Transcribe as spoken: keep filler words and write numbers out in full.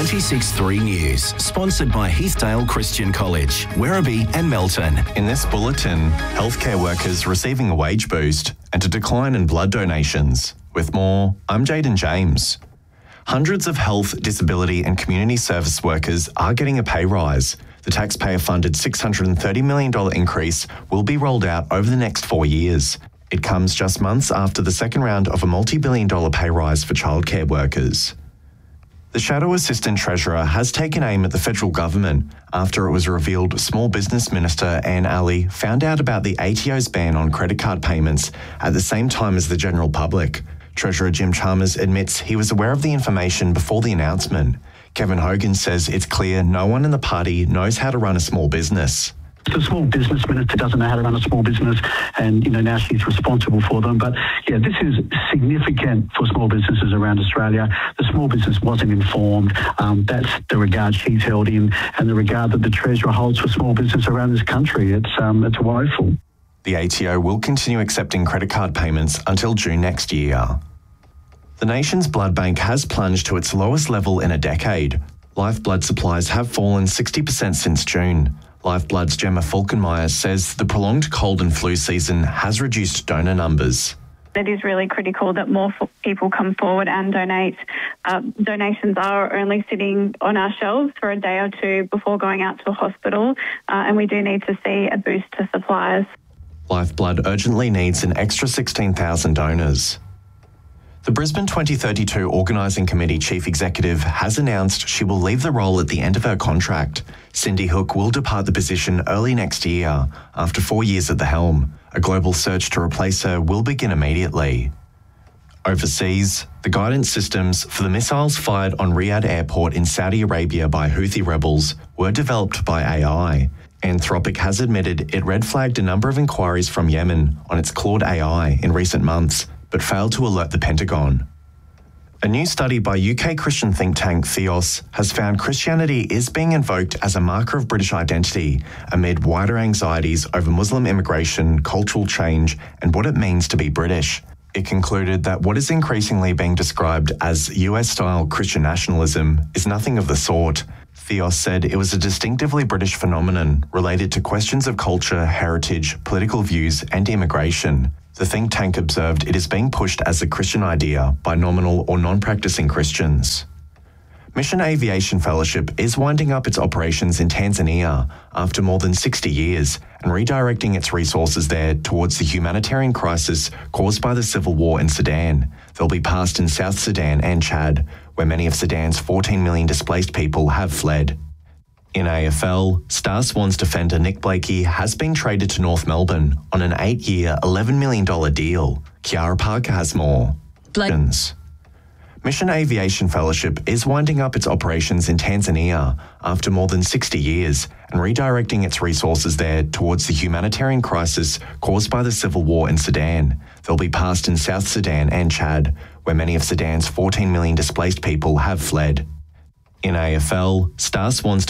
ninety-six point three News, sponsored by Heathdale Christian College, Werribee and Melton. In this bulletin, healthcare workers receiving a wage boost and a decline in blood donations. With more, I'm Jaden James. Hundreds of health, disability and community service workers are getting a pay rise. The taxpayer-funded six hundred thirty million dollars increase will be rolled out over the next four years. It comes just months after the second round of a multi-billion dollar pay rise for childcare workers. The Shadow Assistant Treasurer has taken aim at the federal government after it was revealed Small Business Minister Anne Alley found out about the A T O's ban on credit card payments at the same time as the general public. Treasurer Jim Chalmers admits he was aware of the information before the announcement. Kevin Hogan says it's clear no one in the party knows how to run a small business. The small business minister doesn't know how to run a small business, and you know now she's responsible for them. But yeah, this is significant for small businesses around Australia. The small business wasn't informed. Um, that's the regard she's held in, and the regard that the Treasurer holds for small business around this country. It's um, it's woeful. The A T O will continue accepting credit card payments until June next year. The nation's blood bank has plunged to its lowest level in a decade. Life blood supplies have fallen sixty percent since June. Lifeblood's Gemma Falkenmeyer says the prolonged cold and flu season has reduced donor numbers. It is really critical that more people come forward and donate. Uh, donations are only sitting on our shelves for a day or two before going out to a hospital, uh, and we do need to see a boost to supplies. Lifeblood urgently needs an extra sixteen thousand donors. The Brisbane twenty thirty-two Organising Committee Chief Executive has announced she will leave the role at the end of her contract. Cindy Hook will depart the position early next year after four years at the helm. A global search to replace her will begin immediately. Overseas, the guidance systems for the missiles fired on Riyadh Airport in Saudi Arabia by Houthi rebels were developed by A I. Anthropic has admitted it red-flagged a number of inquiries from Yemen on its Claude A I in recent months, but failed to alert the Pentagon. A new study by U K Christian think tank Theos has found Christianity is being invoked as a marker of British identity amid wider anxieties over Muslim immigration, cultural change, and what it means to be British. It concluded that what is increasingly being described as U S-style Christian nationalism is nothing of the sort. Theos said it was a distinctively British phenomenon related to questions of culture, heritage, political views, and immigration. The think tank observed it is being pushed as a Christian idea by nominal or non-practicing Christians. Mission Aviation Fellowship is winding up its operations in Tanzania after more than sixty years and redirecting its resources there towards the humanitarian crisis caused by the civil war in Sudan. They'll be passed in South Sudan and Chad, where many of Sudan's fourteen million displaced people have fled. In A F L, Star Swans defender Nick Blakey has been traded to North Melbourne on an eight-year, eleven million dollars deal. Kiara Parker has more. Blake. Mission Aviation Fellowship is winding up its operations in Tanzania after more than sixty years and redirecting its resources there towards the humanitarian crisis caused by the civil war in Sudan. They'll be passed in South Sudan and Chad, where many of Sudan's fourteen million displaced people have fled. In A F L, Star Swans